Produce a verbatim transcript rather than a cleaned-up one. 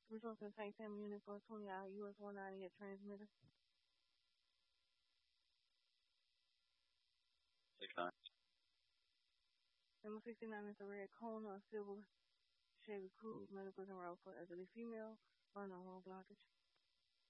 Resource and tank Sam unit for twenty hour U S one ninety at transmitter. Six nine. Number sixty-nine is a red Kona, a silver Chevy Cruze, medical and route for elderly female, unknown blockage.